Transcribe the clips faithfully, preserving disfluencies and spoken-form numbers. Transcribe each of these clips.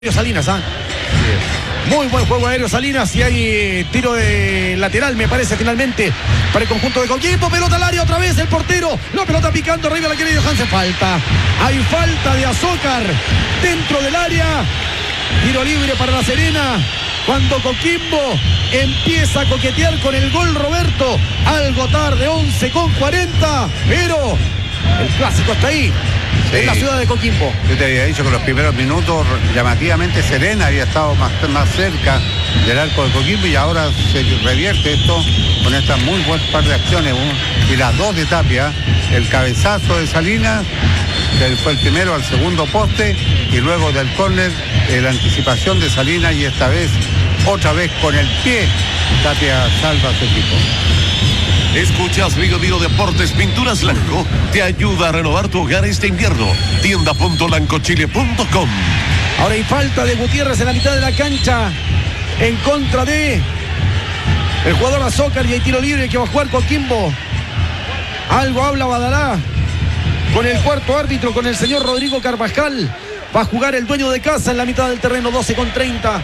Salinas, ¿ah? ¿eh? Muy buen juego aéreo Salinas y hay tiro de lateral, me parece, finalmente para el conjunto de Coquimbo. Pelota al área otra vez, el portero, la pelota picando arriba, la quiere Johansen, falta. Hay falta de Azócar dentro del área. Tiro libre para La Serena. Cuando Coquimbo empieza a coquetear con el gol, Roberto, algo tarde, once con cuarenta, pero el clásico está ahí. Sí. En la ciudad de Coquimbo. Yo te había dicho que los primeros minutos llamativamente Serena había estado más, más cerca del arco de Coquimbo y ahora se revierte esto con estas muy buenas par de acciones y las dos de Tapia, el cabezazo de Salinas, que fue el primero al segundo poste, y luego del córner la anticipación de Salinas y esta vez, otra vez con el pie, Tapia salva a su equipo. Escuchas Vigo Vigo Deportes. Pinturas Lanco te ayuda a renovar tu hogar este invierno. tienda punto lancochile punto com. Ahora hay falta de Gutiérrez en la mitad de la cancha en contra de el jugador Azócar y hay tiro libre que va a jugar Coquimbo. Algo habla Badalá con el cuarto árbitro, con el señor Rodrigo Carvajal. Va a jugar el dueño de casa en la mitad del terreno, doce con treinta.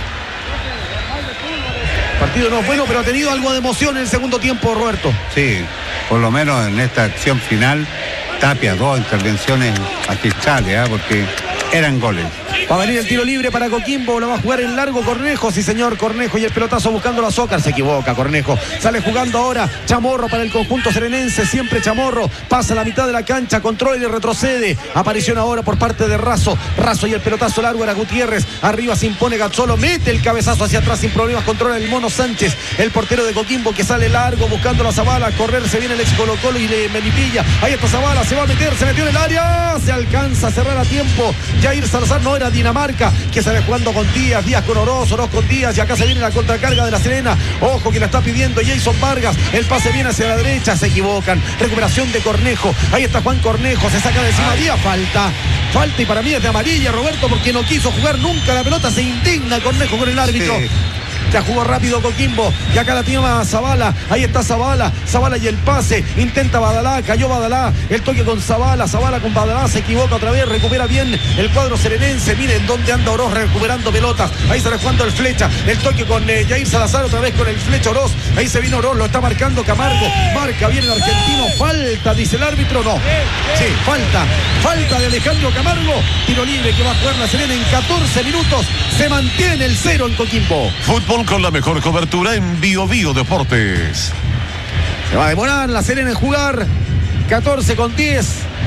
El partido no es bueno, pero ha tenido algo de emoción en el segundo tiempo, Roberto. Sí, por lo menos en esta acción final, Tapia, dos intervenciones magistrales, ¿eh? Porque eran goles. Va a venir el tiro libre para Coquimbo, lo va a jugar en largo Cornejo, sí señor, Cornejo, y el pelotazo buscando la Azócar, se equivoca Cornejo, sale jugando ahora Chamorro para el conjunto serenense, siempre Chamorro, pasa a la mitad de la cancha, controla y retrocede, aparición ahora por parte de Razo, Razo y el pelotazo largo era Gutiérrez, arriba se impone Gazzolo, mete el cabezazo hacia atrás sin problemas, controla el Mono Sánchez, el portero de Coquimbo que sale largo buscando la Zavala, a correr, se viene el ex Colo Colo y le Melipilla, ahí está Zavala, se va a meter, se metió en el área, se alcanza a cerrar a tiempo, Jair Salazar, no era Dinamarca, que sale jugando con Díaz, Díaz con Oroz, Oroz con Díaz, y acá se viene la contracarga de La Serena, ojo que la está pidiendo Jason Vargas, el pase viene hacia la derecha, se equivocan, recuperación de Cornejo, ahí está Juan Cornejo, se saca de encima Díaz, falta, falta y para mí es de amarilla, Roberto, porque no quiso jugar nunca la pelota, se indigna Cornejo con el árbitro. Sí. Ya jugó rápido Coquimbo y acá la tiene Zavala, ahí está Zavala, Zavala y el pase, intenta Badalá, cayó Badalá, el toque con Zavala, Zavala con Badalá, se equivoca otra vez, recupera bien el cuadro serenense, miren dónde anda Oroz recuperando pelotas, ahí sale jugando el Flecha, el toque con eh, Jair Salazar otra vez con el Flecha Oroz, ahí se vino Oroz, lo está marcando Camargo, marca bien el argentino, falta, dice el árbitro, no, sí, falta, falta de Alejandro Camargo, tiro libre que va a jugar La Serena en catorce minutos, se mantiene el cero en Coquimbo. Fútbol con la mejor cobertura en Vigo Vigo Deportes. Se va a demorar La Serena en jugar. catorce con diez.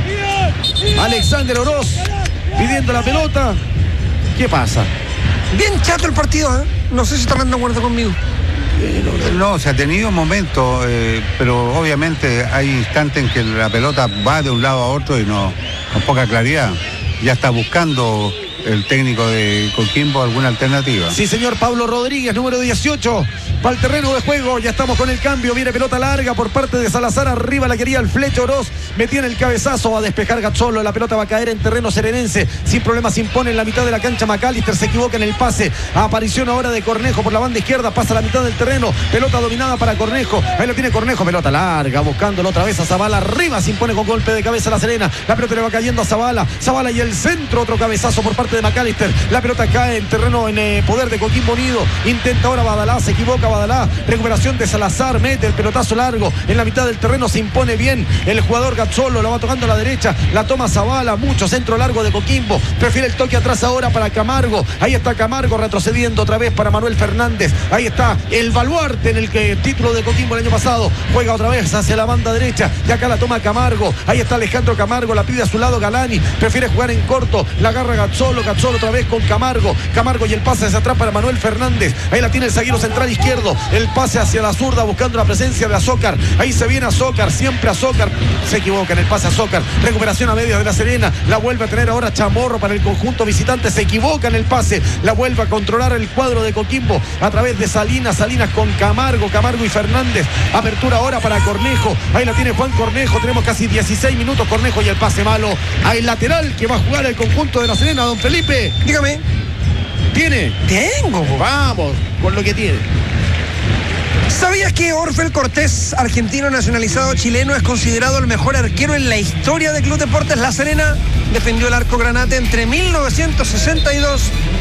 Alexander Oroz pidiendo la pelota. ¿Qué pasa? Bien chato el partido, ¿eh? No sé si están de acuerdo conmigo. No, se ha tenido momentos, eh, pero obviamente hay instantes en que la pelota va de un lado a otro y no, con poca claridad. Ya está buscando el técnico de Coquimbo alguna alternativa. Sí, señor, Pablo Rodríguez, número dieciocho, va al terreno de juego, ya estamos con el cambio, viene pelota larga por parte de Salazar, arriba la quería el Flecha Oroz, metía en el cabezazo, va a despejar Gazzolo, la pelota va a caer en terreno serenense, sin problema se impone en la mitad de la cancha McAllister, se equivoca en el pase, aparición ahora de Cornejo por la banda izquierda, pasa a la mitad del terreno, pelota dominada para Cornejo, ahí lo tiene Cornejo, pelota larga, buscándolo otra vez a Zavala, arriba se impone con golpe de cabeza La Serena, la pelota le va cayendo a Zavala, Zavala y el centro, otro cabezazo por parte de McAllister, la pelota cae en terreno en eh, poder de Coquimbo Unido, intenta ahora Badalá, se equivoca Badalá, recuperación de Salazar, mete el pelotazo largo, en la mitad del terreno se impone bien el jugador Gazzolo, lo va tocando a la derecha, la toma Zavala, mucho centro largo de Coquimbo, prefiere el toque atrás ahora para Camargo, ahí está Camargo retrocediendo otra vez para Manuel Fernández, ahí está el baluarte en el que título de Coquimbo el año pasado, juega otra vez hacia la banda derecha, y acá la toma Camargo, ahí está Alejandro Camargo, la pide a su lado Galani, prefiere jugar en corto, la agarra Gazzolo, Gazzolo otra vez con Camargo, Camargo y el pase hacia atrás para Manuel Fernández, ahí la tiene el zaguero central izquierdo, el pase hacia la zurda buscando la presencia de Azócar, ahí se viene Azócar, siempre Azócar, se equivoca en el pase a Azócar, recuperación a media de La Serena, la vuelve a tener ahora Chamorro para el conjunto visitante, se equivoca en el pase, la vuelve a controlar el cuadro de Coquimbo a través de Salinas, Salinas con Camargo, Camargo y Fernández, apertura ahora para Cornejo, ahí la tiene Juan Cornejo, tenemos casi dieciséis minutos, Cornejo y el pase malo, hay lateral que va a jugar el conjunto de La Serena, don Felipe. Dígame. ¿Tiene? Tengo. Vamos, con lo que tiene. ¿Sabías que Orfel Cortés, argentino nacionalizado chileno, es considerado el mejor arquero en la historia de Club Deportes La Serena? Defendió el arco granate entre mil novecientos sesenta y dos